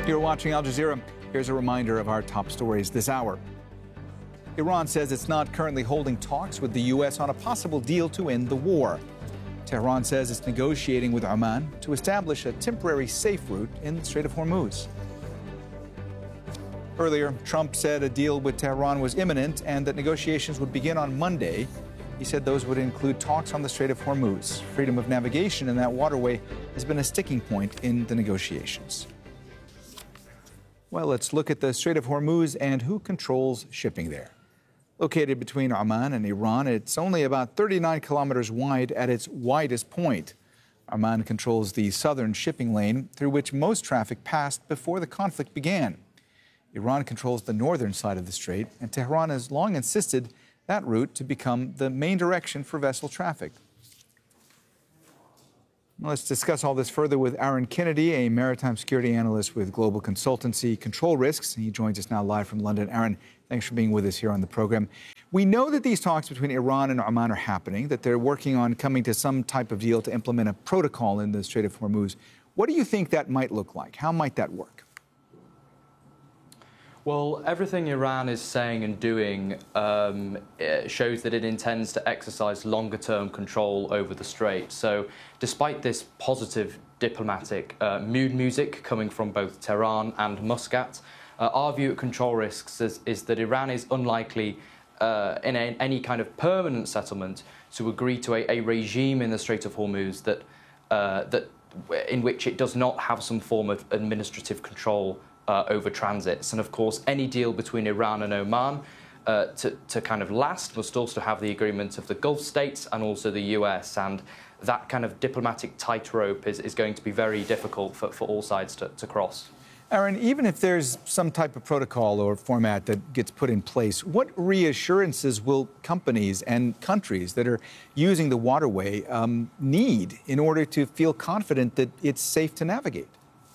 You're watching Al Jazeera. Here's a reminder of our top stories this hour. Iran says it's not currently holding talks with the U.S. on a possible deal to end the war. Tehran says it's negotiating with Oman to establish a temporary safe route in the Strait of Hormuz. Earlier, Trump said a deal with Tehran was imminent and that negotiations would begin on Monday. He said those would include talks on the Strait of Hormuz. Freedom of navigation in that waterway has been a sticking point in the negotiations. Well, let's look at the Strait of Hormuz and who controls shipping there. Located between Oman and Iran, it's only about 39 kilometers wide at its widest point. Oman controls the southern shipping lane through which most traffic passed before the conflict began. Iran controls the northern side of the strait, and Tehran has long insisted that route to become the main direction for vessel traffic. Let's discuss all this further with Aaron Kennedy, a maritime security analyst with global consultancy Control Risks. He joins us now live from London. Aaron, thanks for being with us here on the program. We know that these talks between Iran and Oman are happening, that they're working on coming to some type of deal to implement a protocol in the Strait of Hormuz. What do you think that might look like? How might that work? Well, everything Iran is saying and doing shows that it intends to exercise longer-term control over the strait. So despite this positive diplomatic mood music coming from both Tehran and Muscat, our view at Control Risks is that Iran is unlikely in any kind of permanent settlement to agree to a regime in the Strait of Hormuz in which it does not have some form of administrative control over transits. And of course, any deal between Iran and Oman to kind of last must also have the agreement of the Gulf states and also the US. And that kind of diplomatic tightrope is going to be very difficult for all sides to cross. Aaron, even if there's some type of protocol or format that gets put in place, what reassurances will companies and countries that are using the waterway need in order to feel confident that it's safe to navigate?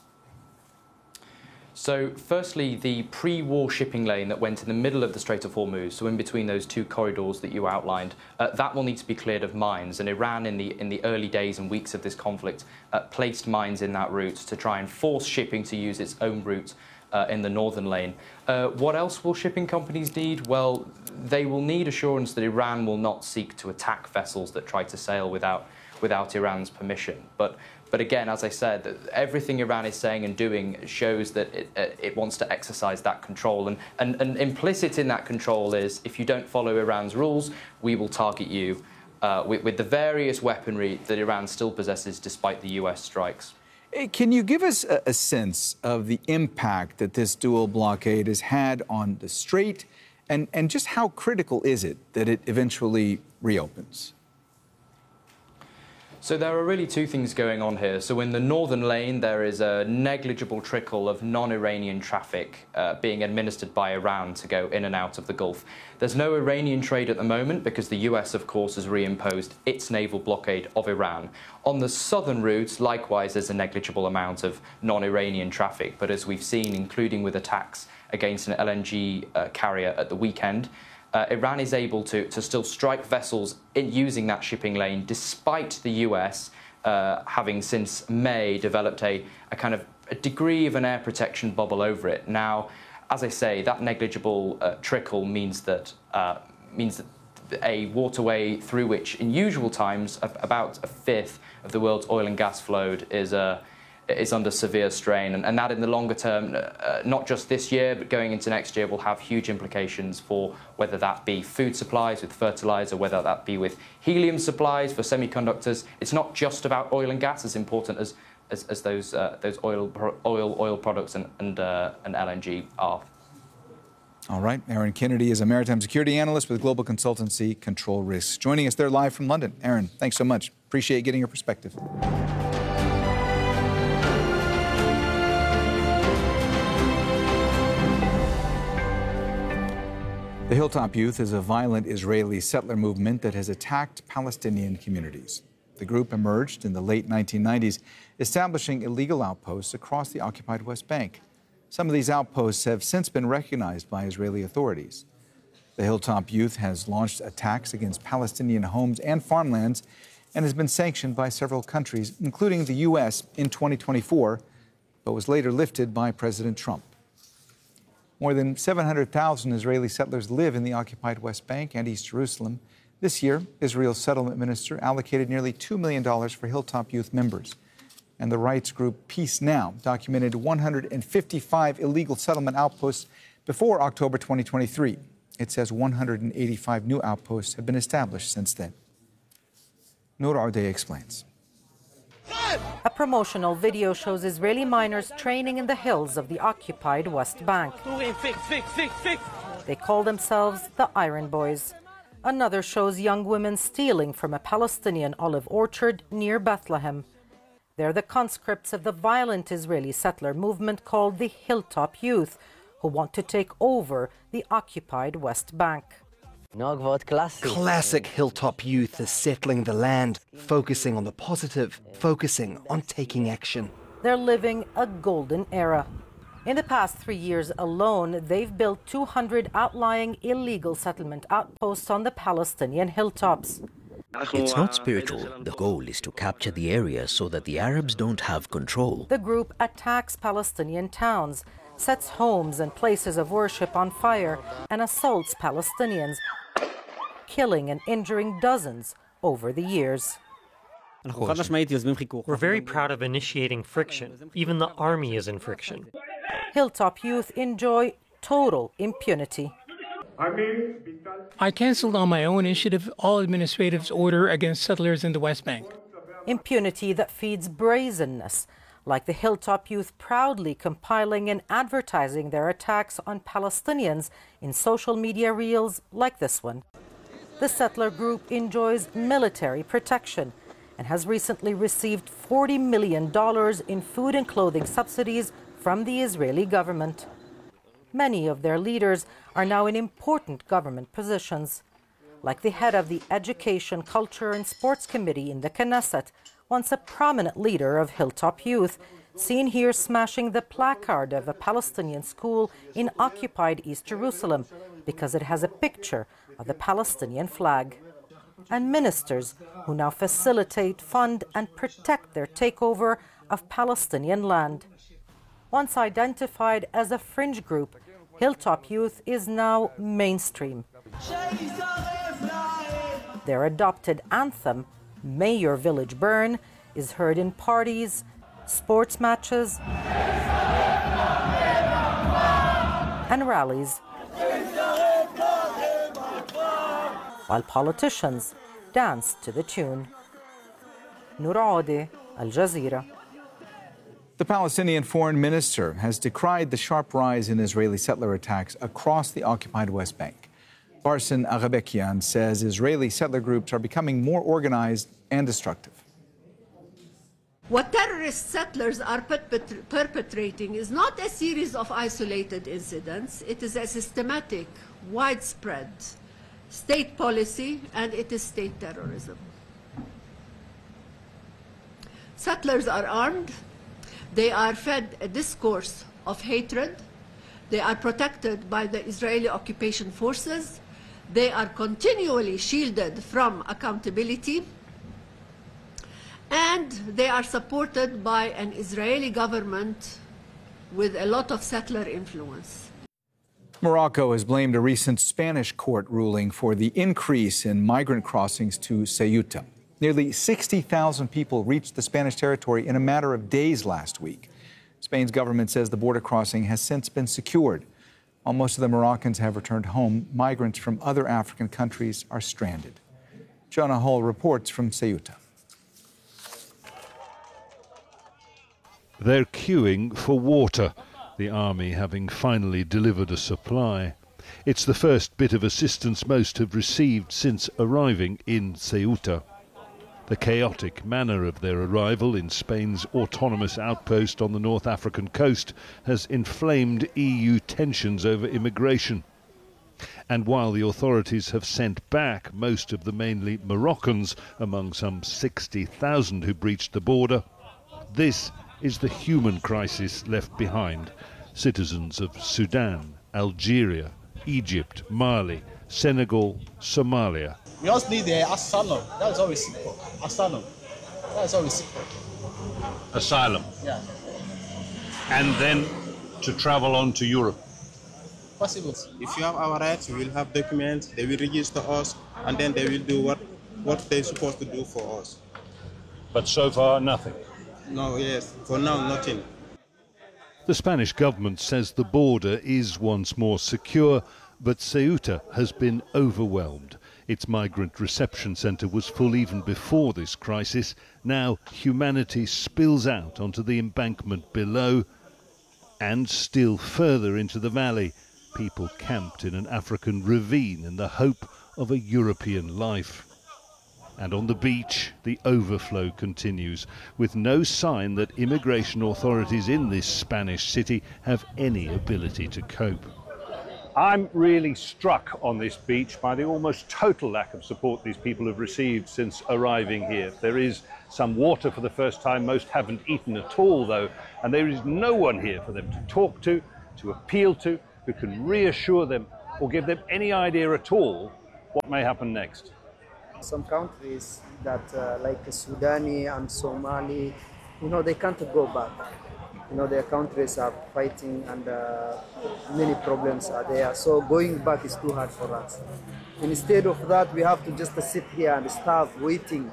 So firstly, the pre-war shipping lane that went in the middle of the Strait of Hormuz, so in between those two corridors that you outlined, that will need to be cleared of mines. And Iran, in the early days and weeks of this conflict, placed mines in that route to try and force shipping to use its own route in the northern lane. What else will shipping companies need? Well, they will need assurance that Iran will not seek to attack vessels that try to sail without Iran's permission. But again, as I said, everything Iran is saying and doing shows that it wants to exercise that control. And implicit in that control is, if you don't follow Iran's rules, we will target you with the various weaponry that Iran still possesses despite the US strikes. Can you give us a sense of the impact that this dual blockade has had on the strait? And just how critical is it that it eventually reopens? So there are really two things going on here. So in the northern lane, there is a negligible trickle of non-Iranian traffic being administered by Iran to go in and out of the Gulf. There's no Iranian trade at the moment because the US, of course, has reimposed its naval blockade of Iran. On the southern routes, likewise, there's a negligible amount of non-Iranian traffic. But as we've seen, including with attacks against an LNG carrier at the weekend, Iran is able to still strike vessels using that shipping lane, despite the US having since May developed a kind of a degree of an air protection bubble over it. Now, as I say, that negligible trickle means that a waterway through which, in usual times, about a fifth of the world's oil and gas flowed is under severe strain. And that in the longer term, not just this year, but going into next year, will have huge implications for whether that be food supplies with fertilizer, whether that be with helium supplies for semiconductors. It's not just about oil and gas, as important as those oil products and LNG are. All right. Aaron Kennedy is a maritime security analyst with global consultancy Control Risks, joining us there live from London. Aaron, thanks so much. Appreciate getting your perspective. The Hilltop Youth is a violent Israeli settler movement that has attacked Palestinian communities. The group emerged in the late 1990s, establishing illegal outposts across the occupied West Bank. Some of these outposts have since been recognized by Israeli authorities. The Hilltop Youth has launched attacks against Palestinian homes and farmlands and has been sanctioned by several countries, including the U.S. in 2024. but was later lifted by President Trump. More than 700,000 Israeli settlers live in the occupied West Bank and East Jerusalem. This year, Israel's settlement minister allocated nearly $2 million for Hilltop Youth members. And the rights group Peace Now documented 155 illegal settlement outposts before October 2023. It says 185 new outposts have been established since then. Noor Audeh explains. A promotional video shows Israeli miners training in the hills of the occupied West Bank. They call themselves the Iron Boys. Another shows young women stealing from a Palestinian olive orchard near Bethlehem. They're the conscripts of the violent Israeli settler movement called the Hilltop Youth, who want to take over the occupied West Bank. Classic Hilltop Youth is settling the land, focusing on the positive, focusing on taking action. They're living a golden era. In the past 3 years alone, they've built 200 outlying illegal settlement outposts on the Palestinian hilltops. It's not spiritual. The goal is to capture the area so that the Arabs don't have control. The group attacks Palestinian towns, sets homes and places of worship on fire, and assaults Palestinians, killing and injuring dozens over the years. We're very proud of initiating friction. Even the army is in friction. Hilltop Youth enjoy total impunity. I canceled on my own initiative all administrative order against settlers in the West Bank. Impunity that feeds brazenness, like the Hilltop Youth proudly compiling and advertising their attacks on Palestinians in social media reels like this one. The settler group enjoys military protection and has recently received $40 million in food and clothing subsidies from the Israeli government. Many of their leaders are now in important government positions, like the head of the Education, Culture and Sports Committee in the Knesset, once a prominent leader of Hilltop Youth, seen here smashing the placard of a Palestinian school in occupied East Jerusalem because it has a picture of the Palestinian flag. And ministers who now facilitate, fund and protect their takeover of Palestinian land. Once identified as a fringe group, Hilltop Youth is now mainstream. Their adopted anthem, May Your Village Burn, is heard in parties, sports matches, and rallies, while politicians dance to the tune. Noor Audeh, Al Jazeera. The Palestinian foreign minister has decried the sharp rise in Israeli settler attacks across the occupied West Bank. Barsin Aghabekian says Israeli settler groups are becoming more organized and destructive. What terrorist settlers are perpetrating is not a series of isolated incidents. It is a systematic, widespread state policy, and it is state terrorism. Settlers are armed. They are fed a discourse of hatred. They are protected by the Israeli occupation forces. They are continually shielded from accountability. And they are supported by an Israeli government with a lot of settler influence. Morocco has blamed a recent Spanish court ruling for the increase in migrant crossings to Ceuta. Nearly 60,000 people reached the Spanish territory in a matter of days last week. Spain's government says the border crossing has since been secured. While most of the Moroccans have returned home, migrants from other African countries are stranded. Jonah Hull reports from Ceuta. They're queuing for water, the army having finally delivered a supply. It's the first bit of assistance most have received since arriving in Ceuta. The chaotic manner of their arrival in Spain's autonomous outpost on the North African coast has inflamed EU tensions over immigration. And while the authorities have sent back most of the mainly Moroccans among some 60,000 who breached the border, this is the human crisis left behind. Citizens of Sudan, Algeria, Egypt, Mali, Senegal, Somalia. We just need asylum. That's all we seek for. Asylum. That's all we seek for. Asylum. Yeah. and then to travel on to Europe? Possible. If you have our rights, we will have documents, they will register us, and then they will do what they're supposed to do for us. But so far, nothing. No, yes, for now, nothing. The Spanish government says the border is once more secure, but Ceuta has been overwhelmed. Its migrant reception centre was full even before this crisis. Now humanity spills out onto the embankment below and still further into the valley. People camped in an African ravine in the hope of a European life. And on the beach, the overflow continues, with no sign that immigration authorities in this Spanish city have any ability to cope. I'm really struck on this beach by the almost total lack of support these people have received since arriving here. There is some water for the first time. Most haven't eaten at all, though, and there is no one here for them to talk to appeal to, who can reassure them or give them any idea at all what may happen next. Some countries that, like Sudan and Somali, they can't go back. Their countries are fighting and many problems are there. So going back is too hard for us. Instead of that, we have to just sit here and starve, waiting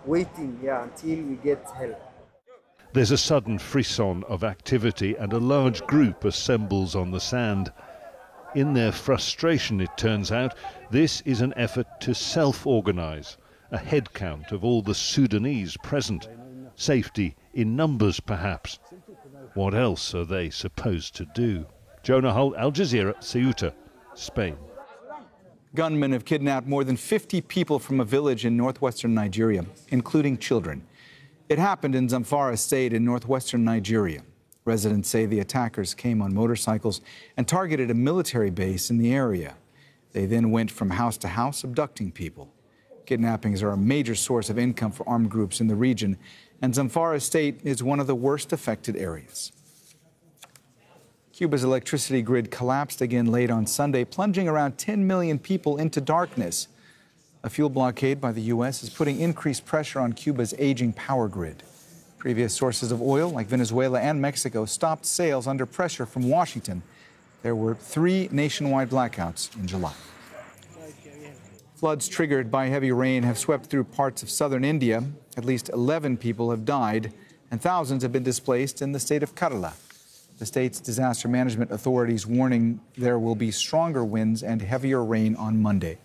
until we get help. There's a sudden frisson of activity and a large group assembles on the sand. In their frustration, it turns out, this is an effort to self-organise, a head count of all the Sudanese present. Safety in numbers, perhaps. What else are they supposed to do? Jonah Hull, Al Jazeera, Ceuta, Spain. Gunmen have kidnapped more than 50 people from a village in northwestern Nigeria, including children. It happened in Zamfara State in northwestern Nigeria. Residents say the attackers came on motorcycles and targeted a military base in the area. They then went from house to house abducting people. Kidnappings are a major source of income for armed groups in the region, and Zamfara State is one of the worst affected areas. Cuba's electricity grid collapsed again late on Sunday, plunging around 10 million people into darkness. A fuel blockade by the U.S. is putting increased pressure on Cuba's aging power grid. Previous sources of oil, like Venezuela and Mexico, stopped sales under pressure from Washington. There were 3 nationwide blackouts in July. Floods triggered by heavy rain have swept through parts of southern India. At least 11 people have died, and thousands have been displaced in the state of Kerala. The state's disaster management authorities warning there will be stronger winds and heavier rain on Monday.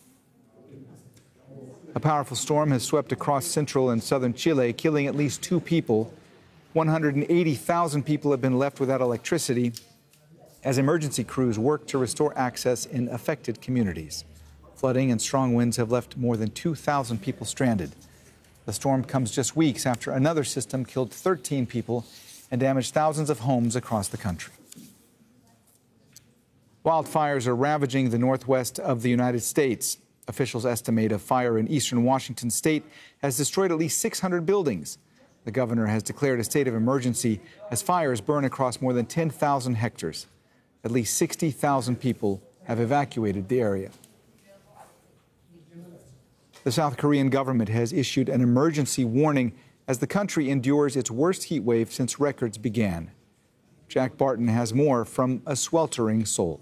A powerful storm has swept across central and southern Chile, killing at least 2 people. 180,000 people have been left without electricity as emergency crews work to restore access in affected communities. Flooding and strong winds have left more than 2,000 people stranded. The storm comes just weeks after another system killed 13 people and damaged thousands of homes across the country. Wildfires are ravaging the northwest of the United States. Officials estimate a fire in eastern Washington state has destroyed at least 600 buildings. The governor has declared a state of emergency as fires burn across more than 10,000 hectares. At least 60,000 people have evacuated the area. The South Korean government has issued an emergency warning as the country endures its worst heat wave since records began. Jack Barton has more from a sweltering Seoul.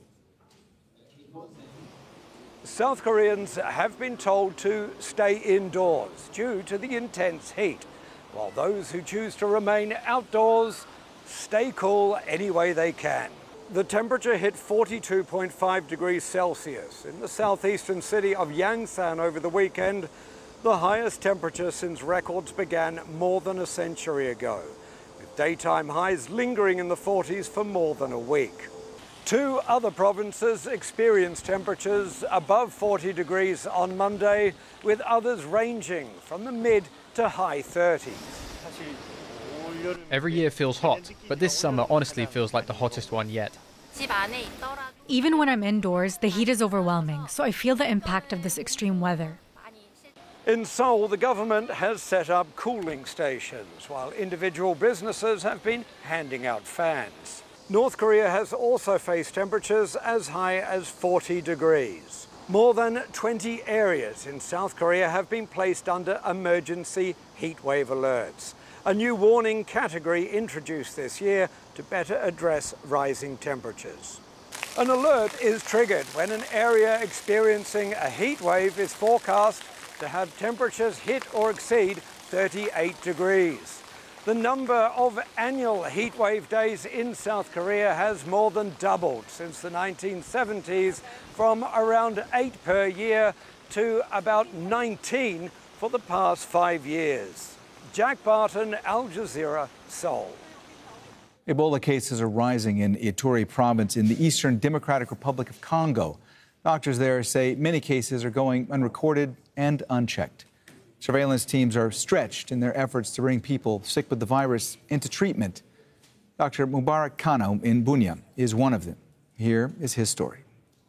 South Koreans have been told to stay indoors due to the intense heat, while those who choose to remain outdoors stay cool any way they can. The temperature hit 42.5 degrees Celsius in the southeastern city of Yangsan over the weekend, the highest temperature since records began more than a century ago, with daytime highs lingering in the 40s for more than a week. 2 other provinces experienced temperatures above 40 degrees on Monday, with others ranging from the mid to high 30s. Every year feels hot, but this summer honestly feels like the hottest one yet. Even when I'm indoors, the heat is overwhelming, so I feel the impact of this extreme weather. In Seoul, the government has set up cooling stations, while individual businesses have been handing out fans. North Korea has also faced temperatures as high as 40 degrees. More than 20 areas in South Korea have been placed under emergency heatwave alerts. a new warning category introduced this year to better address rising temperatures. An alert is triggered when an area experiencing a heat wave is forecast to have temperatures hit or exceed 38 degrees. The number of annual heat wave days in South Korea has more than doubled since the 1970s, from around 8 per year to about 19 for the past 5 years. Jack Barton, Al Jazeera, Seoul. Ebola cases are rising in Ituri province in the Eastern Democratic Republic of Congo. Doctors there say many cases are going unrecorded and unchecked. Surveillance teams are stretched in their efforts to bring people sick with the virus into treatment. Dr. Mubarak Kano in Bunia is one of them. Here is his story.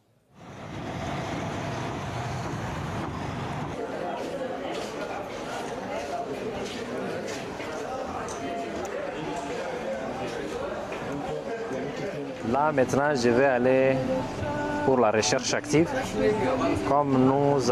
Là, maintenant, je vais aller pour la recherche active. Comme nous